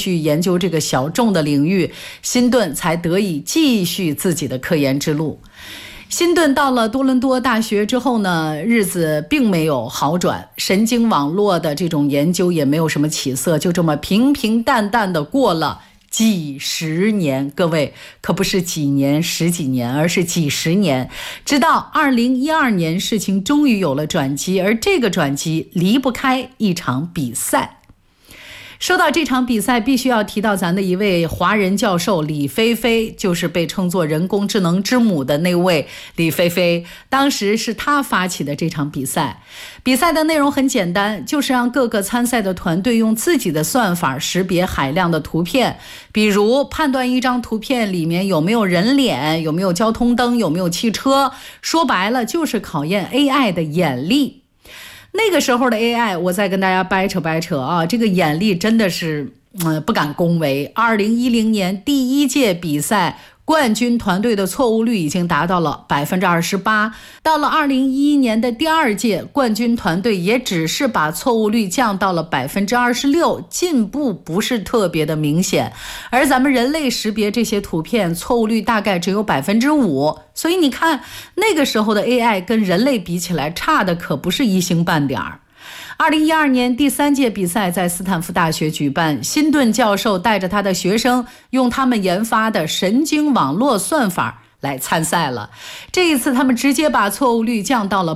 续研究这个小众的领域，辛顿才得以继续自己的科研之路。辛顿到了多伦多大学之后呢，日子并没有好转，神经网络的这种研究也没有什么起色，就这么平平淡淡的过了几十年。各位，可不是几年十几年，而是几十年。直到2012年，事情终于有了转机，而这个转机离不开一场比赛。说到这场比赛，必须要提到咱的一位华人教授李飞飞，就是被称作人工智能之母的那位李飞飞。当时是他发起的这场比赛。比赛的内容很简单，就是让各个参赛的团队用自己的算法识别海量的图片，比如判断一张图片里面有没有人脸，有没有交通灯，有没有汽车。说白了就是考验 AI 的眼力。那个时候的 AI， 我再跟大家掰扯啊，这个眼力真的是不敢恭维。2010年第一届比赛冠军团队的错误率已经达到了 28%， 到了2011年的第二届，冠军团队也只是把错误率降到了 26%， 进步不是特别的明显。而咱们人类识别这些图片，错误率大概只有 5%， 所以你看那个时候的 AI 跟人类比起来，差的可不是一星半点儿。2012年第三届比赛在斯坦福大学举办，辛顿教授带着他的学生用他们研发的神经网络算法来参赛了。这一次他们直接把错误率降到了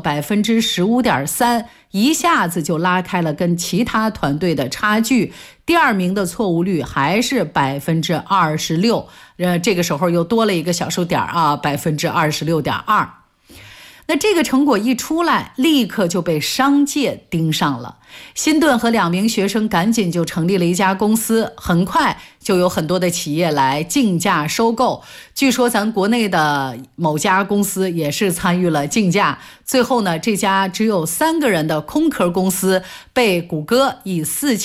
15.3%， 一下子就拉开了跟其他团队的差距。第二名的错误率还是 26%， 这个时候又多了一个小数点啊， 26.2%。那这个成果一出来，立刻就被商界盯上了。辛顿和2名学生赶紧就成立了一家公司，很快就有很多的企业来竞价收购。据说咱国内的某家公司也是参与了竞价，最后呢，这家只有3个人的空壳公司被谷歌以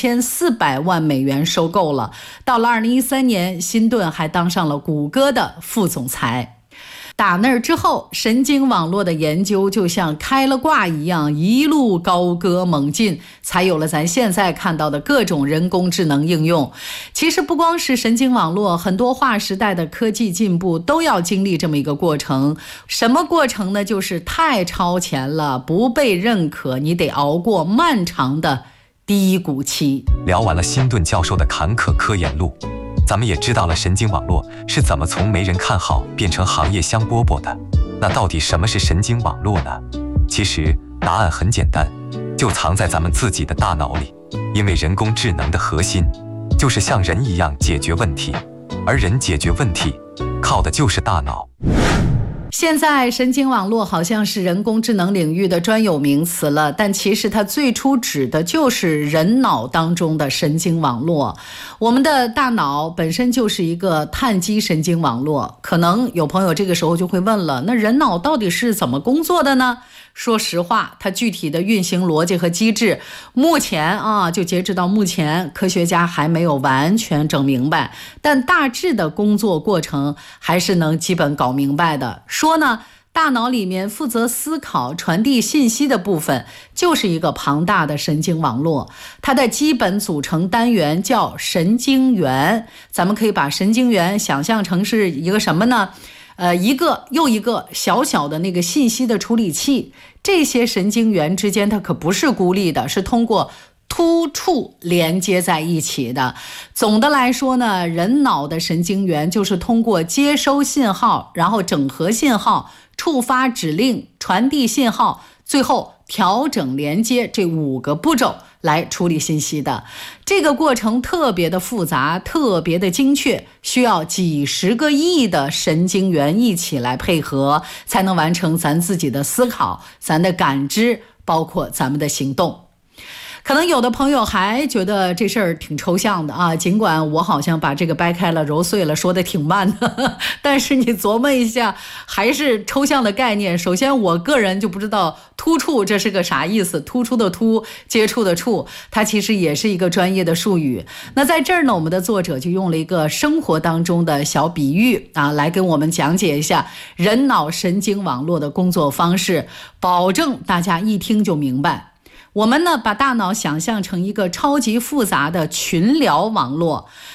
4400万美元收购了。到了2013年，辛顿还当上了谷歌的副总裁。打那儿之后，神经网络的研究就像开了挂一样，一路高歌猛进，才有了咱现在看到的各种人工智能应用。其实不光是神经网络，很多划时代的科技进步都要经历这么一个过程。什么过程呢？就是太超前了，不被认可，你得熬过漫长的低谷期。 聊完了辛顿教授的坎坷科研路，咱们也知道了神经网络是怎么从没人看好变成行业香饽饽的。那到底什么是神经网络呢？其实答案很简单，就藏在咱们自己的大脑里。因为人工智能的核心就是像人一样解决问题，而人解决问题靠的就是大脑。 现在神经网络好像是人工智能领域的专有名词了，但其实它最初指的就是人脑当中的神经网络。我们的大脑本身就是一个碳基神经网络，可能有朋友这个时候就会问了，那人脑到底是怎么工作的呢？说实话，它具体的运行逻辑和机制，目前就截止到目前，科学家还没有完全整明白，但大致的工作过程还是能基本搞明白的。说呢，大脑里面负责思考、传递信息的部分，就是一个庞大的神经网络，它的基本组成单元叫神经元。咱们可以把神经元想象成是一个什么呢？一个又一个小小的那个信息的处理器，这些神经元之间它可不是孤立的，是通过突触连接在一起的。总的来说呢，人脑的神经元就是通过接收信号，然后整合信号，触发指令，传递信号，最后调整连接这5个步骤来处理信息的。这个过程特别的复杂，特别的精确，需要几十个亿的神经元一起来配合，才能完成咱自己的思考、咱的感知，包括咱们的行动。可能有的朋友还觉得这事儿挺抽象的啊，尽管我好像把这个掰开了揉碎了说的挺慢的，但是你琢磨一下，还是抽象的概念。首先我个人就不知道突触这是个啥意思，突出的突，接触的触，它其实也是一个专业的术语。那在这儿呢，我们的作者就用了一个生活当中的小比喻来跟我们讲解一下人脑神经网络的工作方式，保证大家一听就明白。我们呢，把大脑想象成一个超级复杂的群聊网络，